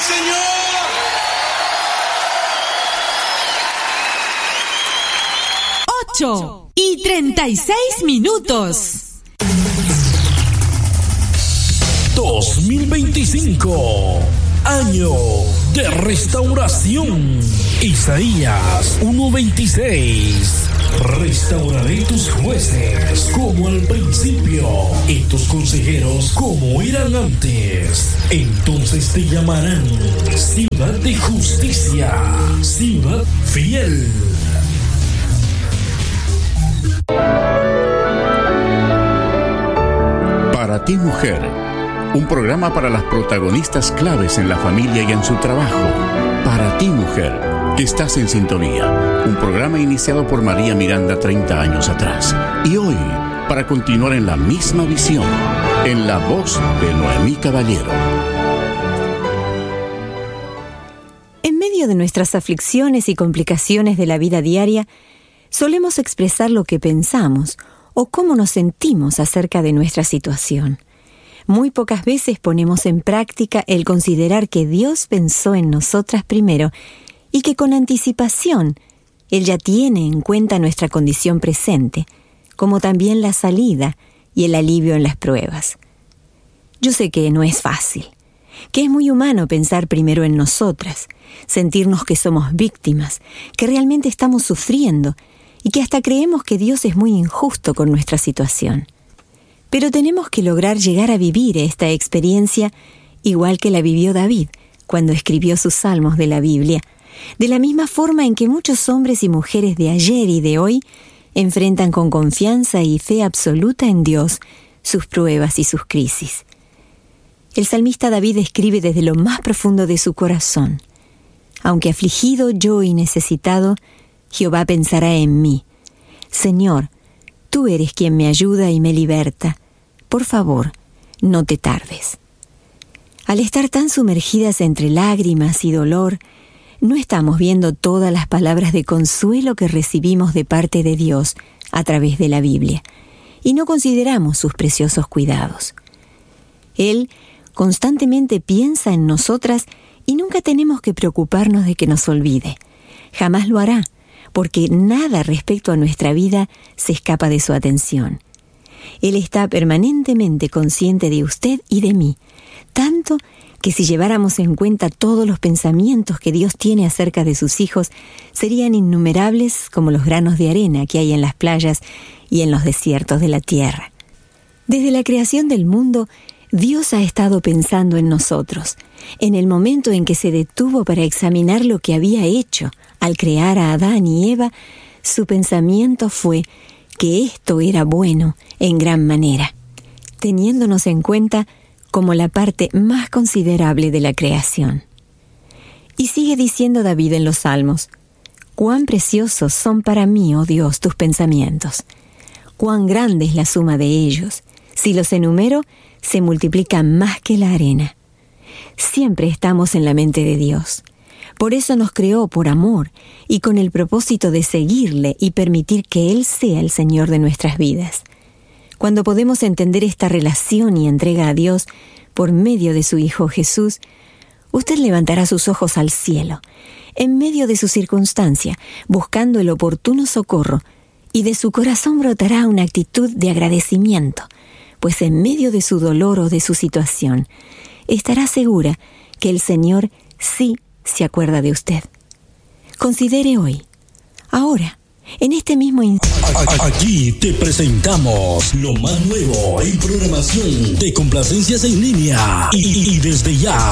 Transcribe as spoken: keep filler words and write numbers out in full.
Señor. ocho y treinta y seis minutos. dos mil veinticinco, año de restauración. Isaías uno veintiséis. Restauraré tus jueces como al principio y tus consejeros como eran antes. Entonces te llamarán ciudad de justicia, ciudad fiel. Para ti, mujer, un programa para las protagonistas claves en la familia y en su trabajo. Para ti, mujer, que estás en sintonía. Un programa iniciado por María Miranda treinta años atrás. Y hoy, para continuar en la misma visión, en la voz de Noemí Caballero. En medio de nuestras aflicciones y complicaciones de la vida diaria, solemos expresar lo que pensamos o cómo nos sentimos acerca de nuestra situación. Muy pocas veces ponemos en práctica el considerar que Dios pensó en nosotras primero y que con anticipación Él ya tiene en cuenta nuestra condición presente, como también la salida y el alivio en las pruebas. Yo sé que no es fácil, que es muy humano pensar primero en nosotras, sentirnos que somos víctimas, que realmente estamos sufriendo y que hasta creemos que Dios es muy injusto con nuestra situación. Pero tenemos que lograr llegar a vivir esta experiencia igual que la vivió David cuando escribió sus salmos de la Biblia, de la misma forma en que muchos hombres y mujeres de ayer y de hoy enfrentan con confianza y fe absoluta en Dios sus pruebas y sus crisis. El salmista David escribe desde lo más profundo de su corazón: aunque afligido yo y necesitado, Jehová pensará en mí. Señor, tú eres quien me ayuda y me liberta. Por favor, no te tardes. Al estar tan sumergidas entre lágrimas y dolor, no estamos viendo todas las palabras de consuelo que recibimos de parte de Dios a través de la Biblia, y no consideramos sus preciosos cuidados. Él constantemente piensa en nosotras y nunca tenemos que preocuparnos de que nos olvide. Jamás lo hará, porque nada respecto a nuestra vida se escapa de su atención. Él está permanentemente consciente de usted y de mí, tanto que si lleváramos en cuenta todos los pensamientos que Dios tiene acerca de sus hijos, serían innumerables como los granos de arena que hay en las playas y en los desiertos de la tierra. Desde la creación del mundo, Dios ha estado pensando en nosotros, en el momento en que se detuvo para examinar lo que había hecho. Al crear a Adán y Eva, su pensamiento fue que esto era bueno en gran manera, teniéndonos en cuenta como la parte más considerable de la creación. Y sigue diciendo David en los Salmos: cuán preciosos son para mí, oh Dios, tus pensamientos, cuán grande es la suma de ellos, si los enumero, se multiplican más que la arena. Siempre estamos en la mente de Dios. Por eso nos creó por amor y con el propósito de seguirle y permitir que Él sea el Señor de nuestras vidas. Cuando podemos entender esta relación y entrega a Dios por medio de su Hijo Jesús, usted levantará sus ojos al cielo, en medio de su circunstancia, buscando el oportuno socorro, y de su corazón brotará una actitud de agradecimiento, pues en medio de su dolor o de su situación, estará segura que el Señor sí se acuerda de usted. Considere hoy, ahora, en este mismo instante. Aquí te presentamos lo más nuevo en programación de complacencias en línea y, y desde ya